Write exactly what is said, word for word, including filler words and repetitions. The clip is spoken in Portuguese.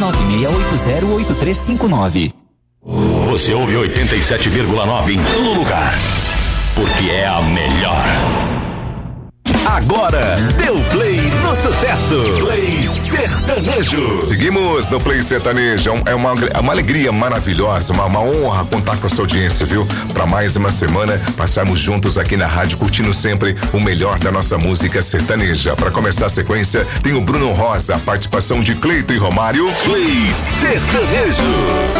nove seis oito zero oito três cinco nove. Você ouve oitenta e sete vírgula nove em todo lugar, porque é a melhor. Agora, deu play no sucesso. Play Sertanejo. Seguimos no Play Sertanejo. É uma, é uma alegria maravilhosa, uma, uma honra contar com a sua audiência, viu? Para mais uma semana, passarmos juntos aqui na rádio, curtindo sempre o melhor da nossa música sertaneja. Para começar a sequência, tem o Bruno Rosa, a participação de Cleito e Romário. Play Sertanejo.